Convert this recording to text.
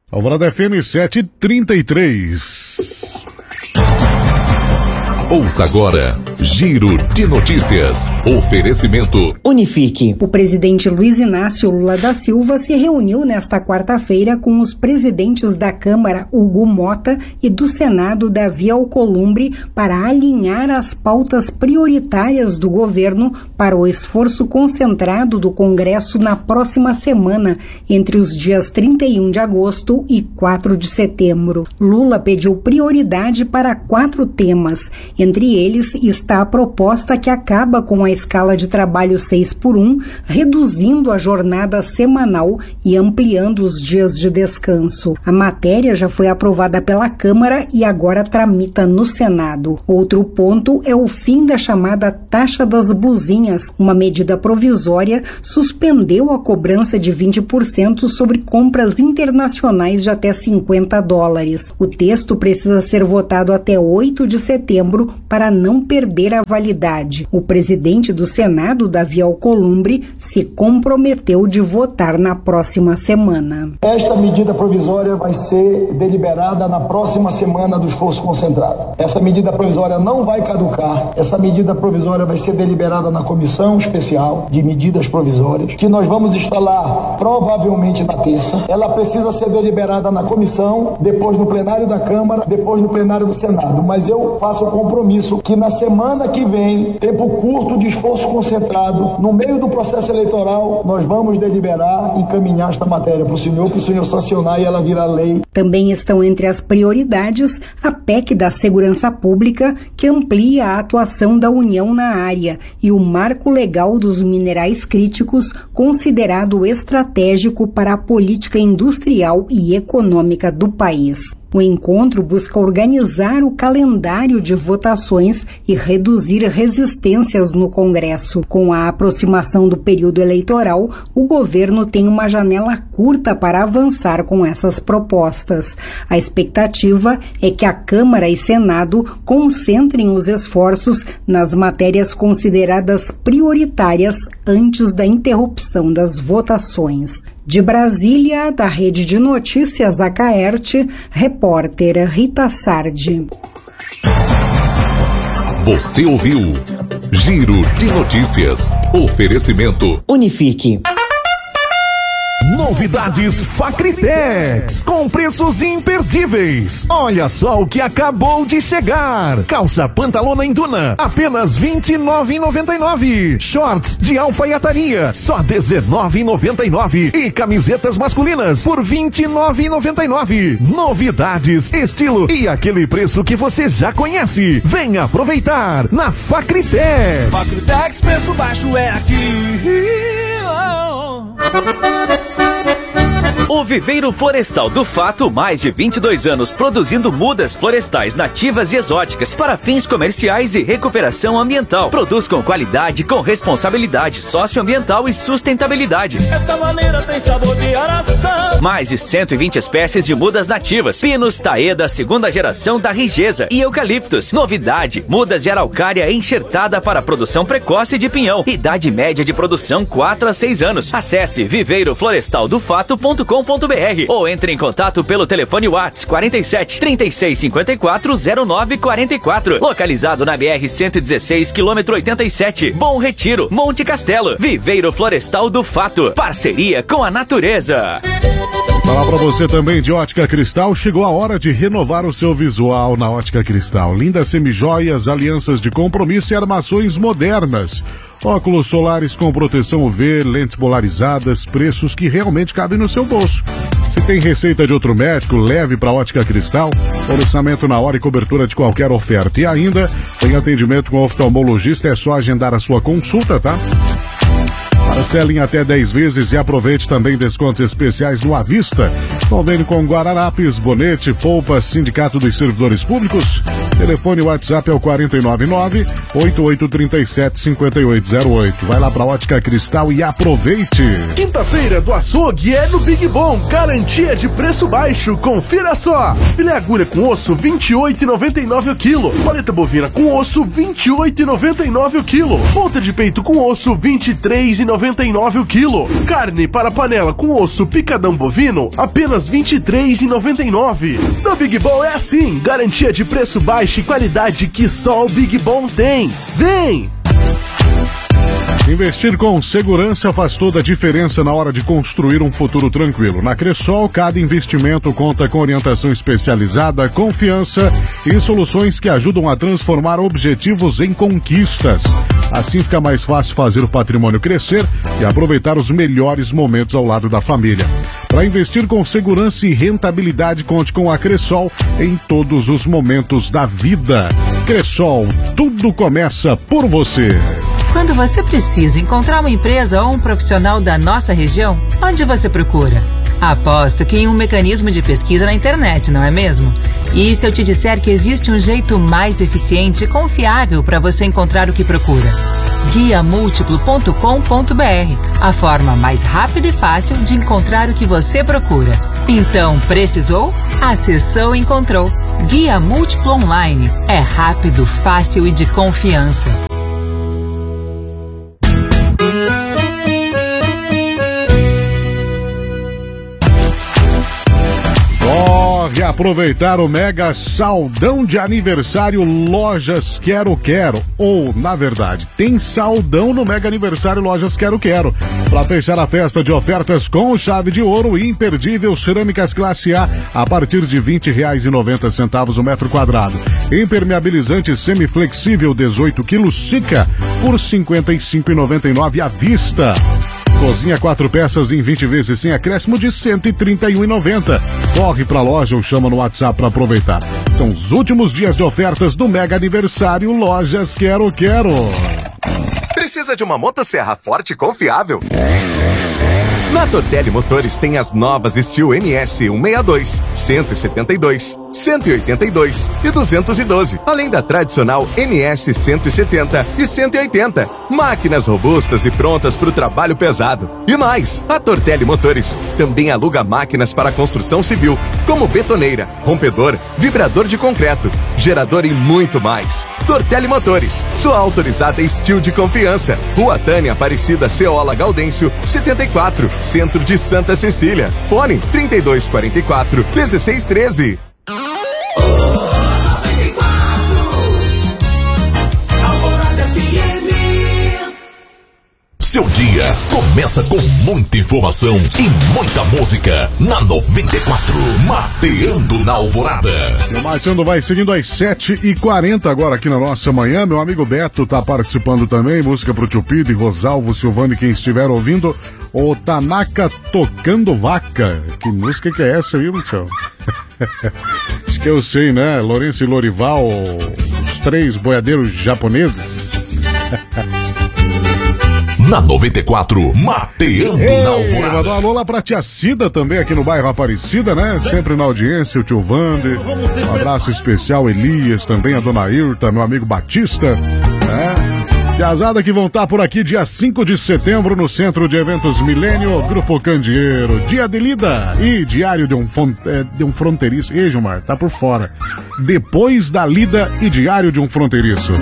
Alvorada FM 7h33. Ouça agora, Giro de Notícias. Oferecimento Unifique. O presidente Luiz Inácio Lula da Silva se reuniu nesta quarta-feira com os presidentes da Câmara, Hugo Mota, e do Senado, Davi Alcolumbre, para alinhar as pautas prioritárias do governo para o esforço concentrado do Congresso na próxima semana, entre os dias 31 de agosto e 4 de setembro. Lula pediu prioridade para 4 temas. Entre eles está a proposta que acaba com a escala de trabalho 6x1, reduzindo a jornada semanal e ampliando os dias de descanso. A matéria já foi aprovada pela Câmara e agora tramita no Senado. Outro ponto é o fim da chamada taxa das blusinhas. Uma medida provisória suspendeu a cobrança de 20% sobre compras internacionais de até $50. O texto precisa ser votado até 8 de setembro para não perder a validade. O presidente do Senado, Davi Alcolumbre, se comprometeu de votar na próxima semana. Esta medida provisória vai ser deliberada na próxima semana do esforço concentrado. Essa medida provisória não vai caducar. Essa medida provisória vai ser deliberada na comissão especial de medidas provisórias, que nós vamos instalar provavelmente na terça. Ela precisa ser deliberada na comissão, depois no plenário da Câmara, depois no plenário do Senado. Mas eu faço o compromisso que na semana que vem, tempo curto de esforço concentrado, no meio do processo eleitoral, nós vamos deliberar e encaminhar esta matéria para o senhor sancionar e ela virar lei. Também estão entre as prioridades a PEC da Segurança Pública, que amplia a atuação da União na área, e o Marco Legal dos Minerais Críticos, considerado estratégico para a política industrial e econômica do país. O encontro busca organizar o calendário de votações e reduzir resistências no Congresso. Com a aproximação do período eleitoral, o governo tem uma janela curta para avançar com essas propostas. A expectativa é que a Câmara e Senado concentrem os esforços nas matérias consideradas prioritárias antes da interrupção das votações. De Brasília, da Rede de Notícias Acaerte, repórter Rita Sardi. Você ouviu Giro de Notícias. Oferecimento Unifique. Novidades Facritex, com preços imperdíveis. Olha só o que acabou de chegar. Calça pantalona em Duna, apenas R$29,99. Shorts de alfaiataria, só R$19,99. E camisetas masculinas por R$29,99. Novidades, estilo e aquele preço que você já conhece. Venha aproveitar na Facritex. Facritex, preço baixo é aqui. O Viveiro Florestal do Fato, mais de 22 anos produzindo mudas florestais nativas e exóticas para fins comerciais e recuperação ambiental. Produz com qualidade, com responsabilidade socioambiental e sustentabilidade. Esta maneira tem sabor de araçá. Mais de 120 espécies de mudas nativas, pinos, taeda, segunda geração da Rigesa e eucaliptos. Novidade, mudas de araucária enxertada para produção precoce de pinhão. Idade média de produção 4 a 6 anos. Acesse viveiroflorestaldofato.com.br ou entre em contato pelo telefone WhatsApp 47 36 54 09 44. Localizado na BR-116, quilômetro 87, Bom Retiro, Monte Castelo. Viveiro Florestal do Fato. Parceria com a natureza. Falar pra você também de Ótica Cristal, chegou a hora de renovar o seu visual na Ótica Cristal. Lindas semijoias, alianças de compromisso e armações modernas. Óculos solares com proteção UV, lentes polarizadas, preços que realmente cabem no seu bolso. Se tem receita de outro médico, leve para Ótica Cristal. Orçamento na hora e cobertura de qualquer oferta. E ainda tem atendimento com oftalmologista, é só agendar a sua consulta, tá? Parcela em até 10 vezes e aproveite também descontos especiais no Avista. Convênio com Guararapes, Bonete, Poupa, Sindicato dos Servidores Públicos. Telefone WhatsApp é o 499-8837-5808. Vai lá pra Ótica Cristal e aproveite. Quinta-feira do açougue é no Big Bom. Garantia de preço baixo. Confira só. Filé agulha com osso, R$28,99 o quilo. Paleta bovina com osso, R$28,99 o quilo. Ponta de peito com osso, R$23,99 13,99 o quilo. Carne para panela com osso picadão bovino, apenas R$ 23,99. No Big Bom é assim, garantia de preço baixo e qualidade que só o Big Bom tem. Vem! Investir com segurança faz toda a diferença na hora de construir um futuro tranquilo. Na Cressol, cada investimento conta com orientação especializada, confiança e soluções que ajudam a transformar objetivos em conquistas. Assim fica mais fácil fazer o patrimônio crescer e aproveitar os melhores momentos ao lado da família. Para investir com segurança e rentabilidade, conte com a Cressol em todos os momentos da vida. Cressol, tudo começa por você. Quando você precisa encontrar uma empresa ou um profissional da nossa região, onde você procura? Aposto que em um mecanismo de pesquisa na internet, não é mesmo? E se eu te disser que existe um jeito mais eficiente e confiável para você encontrar o que procura? Guiamúltiplo.com.br, a forma mais rápida e fácil de encontrar o que você procura. Então, precisou? Acessou e encontrou. Guia Múltiplo Online. É rápido, fácil e de confiança. Corre aproveitar o mega saldão de aniversário Lojas Quero Quero. Ou, na verdade, tem saldão no mega aniversário Lojas Quero Quero. Para fechar a festa de ofertas com chave de ouro, imperdível cerâmicas classe A partir de R$ 20,90 o metro quadrado. Impermeabilizante semiflexível 18 kg Sica por R$ 55,99 à vista. Cozinha 4 peças em 20 vezes sem acréscimo de R$ 131,90. Corre pra loja ou chama no WhatsApp para aproveitar. São os últimos dias de ofertas do mega aniversário Lojas Quero Quero. Precisa de uma motosserra forte e confiável? Na Tortelli Motores tem as novas Steel MS 162, 172, 182 e 212, além da tradicional MS 170 e 180. Máquinas robustas e prontas para o trabalho pesado. E mais, a Tortelli Motores também aluga máquinas para construção civil, como betoneira, rompedor, vibrador de concreto, gerador e muito mais. Tortelli Motores, sua autorizada Steel de confiança. Rua Tânia Aparecida Ceola Gaudêncio, 74, Centro de Santa Cecília. Fone 3244 1613. Seu dia começa com muita informação e muita música na 94, Mateando na Alvorada. O Mateando vai seguindo às 7h40 agora aqui na nossa manhã. Meu amigo Beto tá participando também. Música pro Tio Pido, Rosalvo, Silvano e quem estiver ouvindo. O Tanaka Tocando Vaca. Que música que é essa aí, Luciano? Acho que eu sei, né? Lourenço e Lorival, os 3 boiadeiros japoneses. Na 94, Mateando na Alvorada. Mandou um alô lá pra tia Cida também, aqui no bairro Aparecida, né? Sempre na audiência, o tio Vander. Um abraço especial, Elias, também a dona Irta, meu amigo Batista, né? Piazada que vão estar por aqui dia 5 de setembro no Centro de Eventos Milênio, Grupo Candeeiro, Dia de Lida e Diário de um Fronteiriço. Ei, Gilmar, tá por fora. Depois da Lida e Diário de um Fronteiriço.